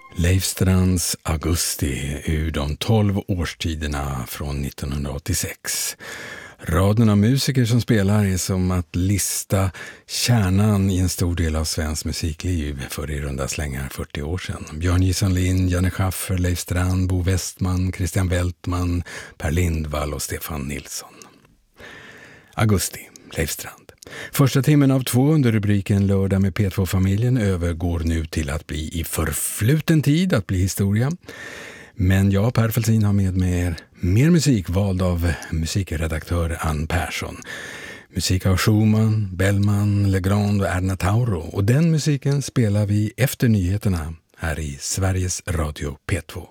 Leif Strands Augusti ur de 12 årstiderna från 1986. Raden av musiker som spelar är som att lista kärnan i en stor del av svensk musikliv för i runda slängar 40 år sedan. Björn Gison Lind, Janne Schaffer, Leif Strand, Bo Westman, Christian Weltman, Per Lindvall och Stefan Nilsson. Augusti, Leif Strand. Första timmen av 2 under rubriken Lördag med P2-familjen övergår nu till att bli i förfluten tid, att bli historia. Men jag, Per Felsin, har med mig mer musik vald av musikredaktör Ann Persson. Musik av Schumann, Bellman, Legrand och Erna Tauro. Och den musiken spelar vi efter nyheterna här i Sveriges Radio P2.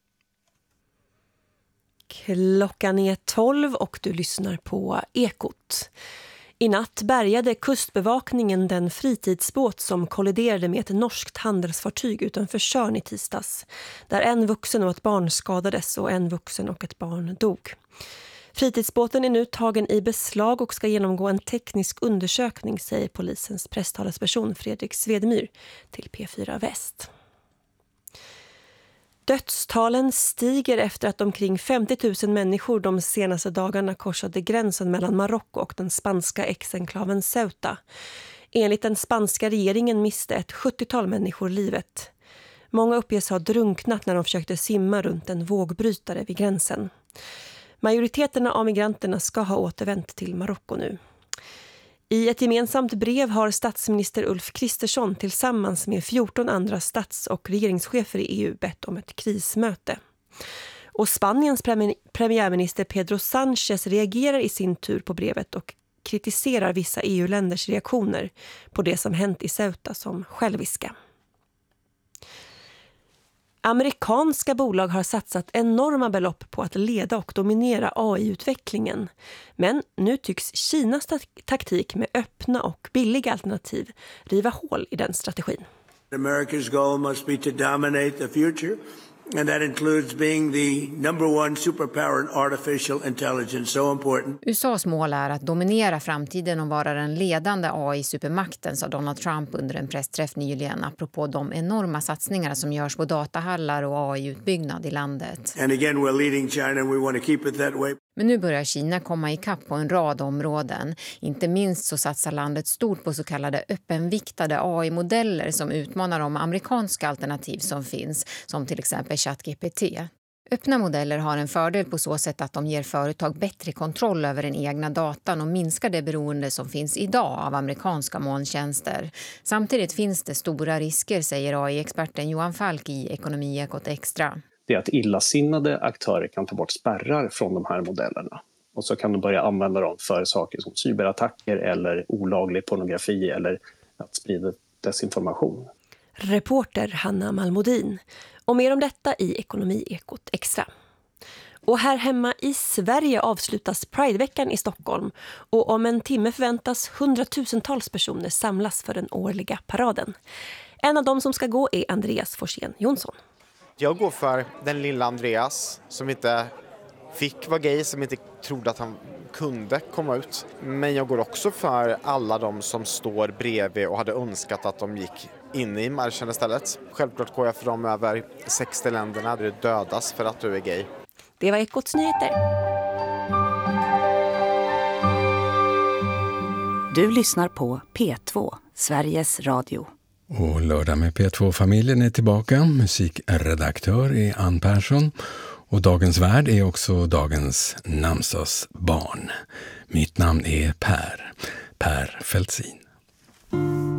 Klockan är 12 och du lyssnar på Ekot. I natt bärgade kustbevakningen den fritidsbåt som kolliderade med ett norskt handelsfartyg utanför Tjörn i tisdags, där en vuxen och ett barn skadades och en vuxen och ett barn dog. Fritidsbåten är nu tagen i beslag och ska genomgå en teknisk undersökning, säger polisens presstalesperson Fredrik Svedemyr till P4 Väst. Dödstalen stiger efter att omkring 50 000 människor de senaste dagarna korsade gränsen mellan Marocko och den spanska exenklaven Ceuta. Enligt den spanska regeringen miste ett 70-tal människor livet. Många uppges ha drunknat när de försökte simma runt en vågbrytare vid gränsen. Majoriteten av migranterna ska ha återvänt till Marocko nu. I ett gemensamt brev har statsminister Ulf Kristersson tillsammans med 14 andra stats- och regeringschefer i EU bett om ett krismöte. Och Spaniens premiärminister Pedro Sánchez reagerar i sin tur på brevet och kritiserar vissa EU-länders reaktioner på det som hänt i Ceuta som själviska. Amerikanska bolag har satsat enorma belopp på att leda och dominera AI-utvecklingen. Men nu tycks Kinas taktik med öppna och billiga alternativ riva hål i den strategin. America's goal must be to dominate the future, and that includes being the number one superpower in artificial intelligence, so important. USAs mål är att dominera framtiden och vara den ledande AI-supermakten, sa Donald Trump under en pressträff nyligen apropå de enorma satsningar som görs på datahallar och AI-utbyggnad i landet. And again, we're leading China and we want to keep it that way. Men nu börjar Kina komma ikapp på en rad områden. Inte minst så satsar landet stort på så kallade öppenviktade AI-modeller som utmanar de amerikanska alternativ som finns, som till exempel ChatGPT. Öppna modeller har en fördel på så sätt att de ger företag bättre kontroll över den egna datan och minskar det beroende som finns idag av amerikanska molntjänster. Samtidigt finns det stora risker, säger AI-experten Johan Falk i Ekonomiekot Extra. Det är att illasinnade aktörer kan ta bort spärrar från de här modellerna. Och så kan de börja använda dem för saker som cyberattacker eller olaglig pornografi eller att sprida desinformation. Reporter Hanna Malmodin. Och mer om detta i Ekonomiekot Extra. Och här hemma i Sverige avslutas Prideveckan i Stockholm. Och om en timme förväntas 100,000-tals personer samlas för den årliga paraden. En av dem som ska gå är Andreas Forsén Jonsson. Jag går för den lilla Andreas som inte fick vara gay, som inte trodde att han kunde komma ut. Men jag går också för alla de som står bredvid och hade önskat att de gick in i marschen istället. Självklart går jag för de över 60 länderna där du dödas för att du är gay. Det var Ekots nyheter. Du lyssnar på P2, Sveriges Radio. Och Lördag med P2-familjen är tillbaka. Musikredaktör är Ann Persson. Och dagens värd är också dagens namnsdagsbarn. Mitt namn är Per Felsin.